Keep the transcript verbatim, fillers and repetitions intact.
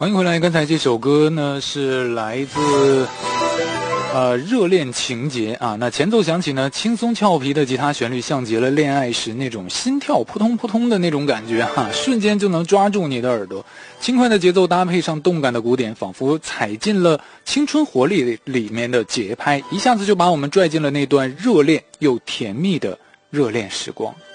欢迎回来，刚才这首歌呢是来自呃热恋情节啊。那前奏响起呢，轻松俏皮的吉他旋律像极了恋爱时那种心跳扑通扑通的那种感觉哈、啊，瞬间就能抓住你的耳朵。轻快的节奏搭配上动感的鼓点，仿佛踩进了青春活力里面的节拍，一下子就把我们拽进了那段热恋又甜蜜的热恋时光。